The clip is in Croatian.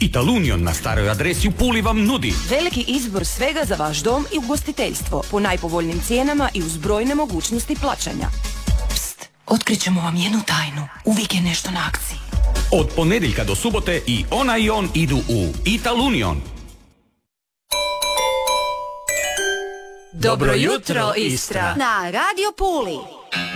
Ital Union na staroj adresi u Puli vam nudi veliki izbor svega za vaš dom i ugostiteljstvo po najpovoljnim cijenama i uz brojne mogućnosti plaćanja. Pst, otkrićemo vam jednu tajnu. Uvijek je nešto na akciji. od ponedjeljka do subote i ona i on idu u Ital Union. Dobro jutro, Istra! Na Radio Puli.